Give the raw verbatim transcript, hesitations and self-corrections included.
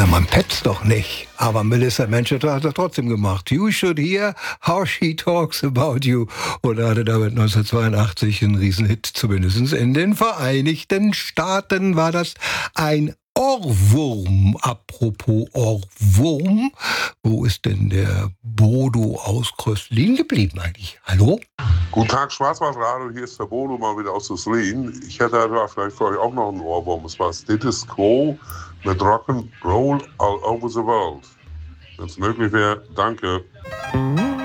Na, man petzt doch nicht. Aber Melissa Manchester hat das trotzdem gemacht. You should hear how she talks about you. Und er hatte damit neunzehnhundertzweiundachtzig einen Riesenhit. Zumindest in den Vereinigten Staaten war das ein Ohrwurm. Apropos Ohrwurm. Wo ist denn der Bodo aus Kröslin geblieben eigentlich? Hallo? Guten Tag, Schwarzwaldradio, hier ist der Bodo mal wieder aus Kröslin. Ich hätte da vielleicht für euch auch noch einen Ohrwurm. Es war Status Quo mit Rock'n'Roll all over the world. Wenn es möglich wäre, danke.